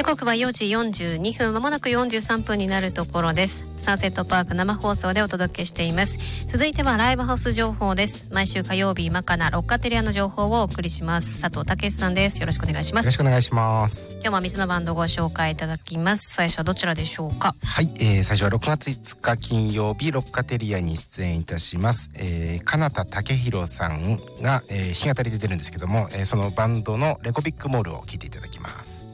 時刻は4時42分、まもなく43分になるところです。サンセットパーク生放送でお届けしています。続いてはライブハウス情報です。毎週火曜日今かなロッカテリアの情報をお送りします。佐藤健さんです。よろしくお願いします。 よろしくお願いします。 今日も店のバンドご紹介いただきます。最初はどちらでしょうか。 はい、最初は6月5日金曜日ロッカテリアに出演いたします。金田武宏さんが、弾き語りで出るんですけども、そのバンドのレコビックモールを聴いていただきます。